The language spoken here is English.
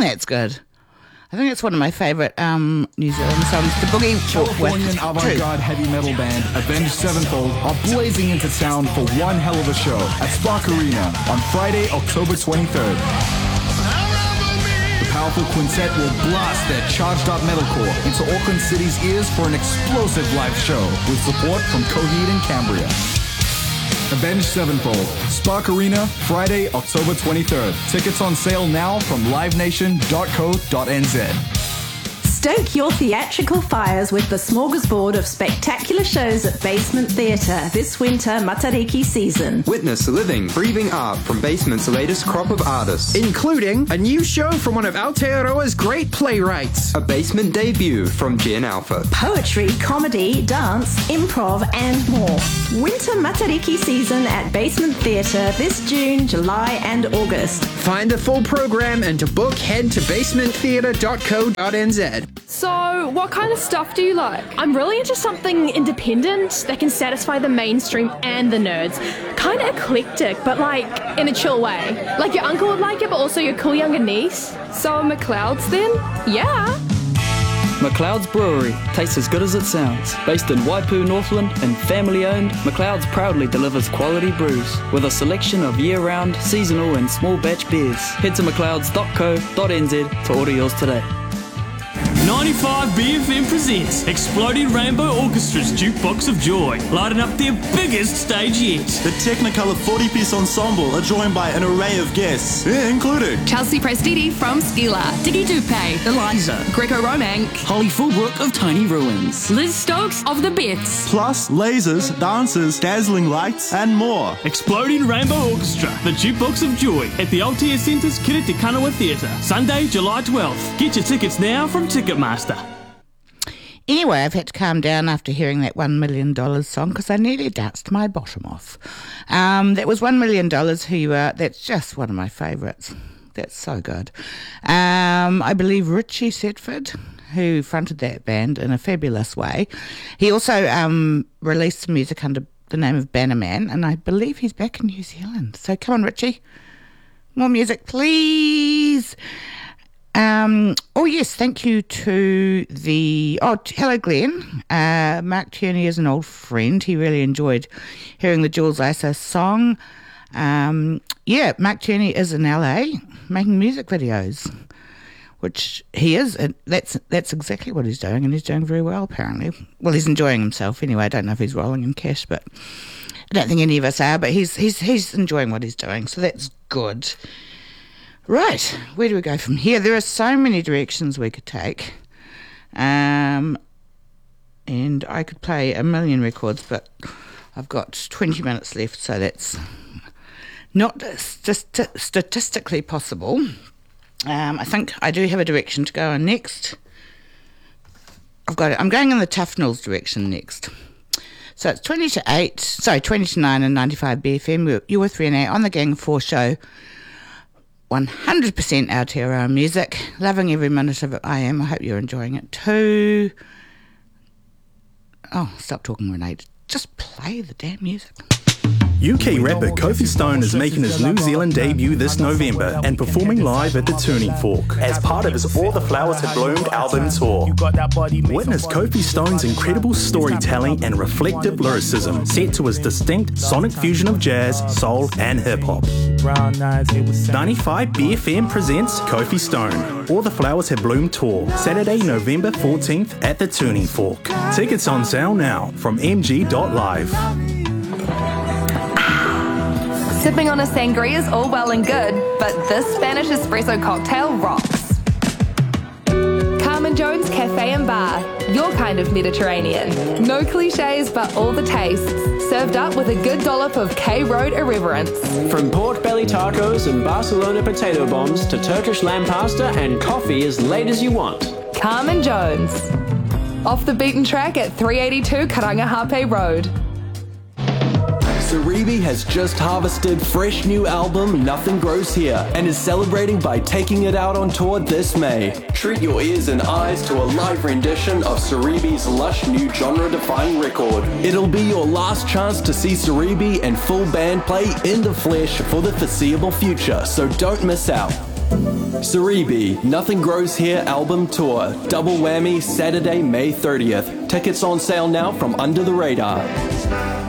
that's good. I think it's one of my favourite New Zealand songs. The Boogie Californian avant-garde heavy metal band Avenged Sevenfold are blazing into town for one hell of a show at Spark Arena on Friday, October 23rd. The powerful quintet will blast their charged-up metalcore into Auckland City's ears for an explosive live show with support from Coheed and Cambria. Avenged Sevenfold, Spark Arena, Friday, October 23rd. Tickets on sale now from livenation.co.nz. Stoke your theatrical fires with the smorgasbord of spectacular shows at Basement Theatre this winter Matariki season. Witness living, breathing art from Basement's latest crop of artists, including a new show from one of Aotearoa's great playwrights, a Basement debut from Gen Alpha, poetry, comedy, dance, improv and more. Winter Matariki season at Basement Theatre this June, July and August. Find the full program and to book head to basementtheatre.co.nz. So, what kind of stuff do you like? I'm really into something independent that can satisfy the mainstream and the nerds. Kind of eclectic, but like in a chill way. Like your uncle would like it, but also your cool younger niece. So, McLeod's then? Yeah. McLeod's Brewery tastes as good as it sounds. Based in Waipu, Northland, and family-owned, McLeod's proudly delivers quality brews with a selection of year-round, seasonal, and small-batch beers. Head to mcleods.co.nz to order yours today. 95 BFM presents Exploding Rainbow Orchestra's Jukebox of Joy, lighting up their biggest stage yet. The Technicolor 40-piece ensemble are joined by an array of guests, including Chelsea Prestiti from Skila, Diggy Dupe, Eliza, Greco-Romank, Holly Fulbrook of Tiny Ruins, Liz Stokes of The Bits, plus lasers, dancers, dazzling lights, and more. Exploding Rainbow Orchestra, the Jukebox of Joy, at the Aotea Centre's Kiriti Kanawa Theatre, Sunday, July 12th. Get your tickets now from Ticketmaster. Anyway, I've had to calm down after hearing that $1 million song because I nearly danced my bottom off. That was $1 Million, Who You Are. That's just one of my favourites. That's so good. I believe Richie Setford, who fronted that band in a fabulous way. He also released some music under the name of Bannerman, and I believe he's back in New Zealand. So come on, Richie. More music, please. Yes, thank you to hello Glenn. Mark Tierney is an old friend. He really enjoyed hearing the Jules Iso song. Mark Tierney is in LA making music videos, which he is, and that's exactly what he's doing, and he's doing very well apparently. Well, he's enjoying himself anyway. I don't know if he's rolling in cash, but I don't think any of us are, but he's enjoying what he's doing, so that's good. Right, where do we go from here? There are so many directions we could take. And I could play a million records, but I've got 20 minutes left, so that's not statistically possible. I think I do have a direction to go in next. I'm going in the Tufnells direction next. So it's 20 to 9 and 95 BFM. You're with Renee on the Gang 4 show. 100% Aotearoa music. Loving every minute of it. I am. I hope you're enjoying it too. Oh, stop talking, Renee. Just play the damn music. UK rapper Kofi Stone is making his New Zealand debut this November and performing live at the Tuning Fork as part of his All the Flowers Had Bloomed album tour. Witness Kofi Stone's incredible storytelling and reflective lyricism set to his distinct sonic fusion of jazz, soul and hip-hop. 95 BFM presents Kofi Stone, All the Flowers Had Bloomed tour, Saturday, November 14th at the Tuning Fork. Tickets on sale now from mg.live. Sipping on a sangria is all well and good, but this Spanish espresso cocktail rocks. Carmen Jones Cafe and Bar, your kind of Mediterranean. No cliches, but all the tastes. Served up with a good dollop of K-Road irreverence. From pork belly tacos and Barcelona potato bombs to Turkish lamb pasta and coffee as late as you want. Carmen Jones. Off the beaten track at 382 Karangahape Road. Saribi has just harvested fresh new album Nothing Grows Here and is celebrating by taking it out on tour this May. Treat your ears and eyes to a live rendition of Saribi's lush new genre-defying record. It'll be your last chance to see Saribi and full band play in the flesh for the foreseeable future, so don't miss out. Saribi, Nothing Grows Here album tour. Double whammy Saturday, May 30th. Tickets on sale now from Under the Radar.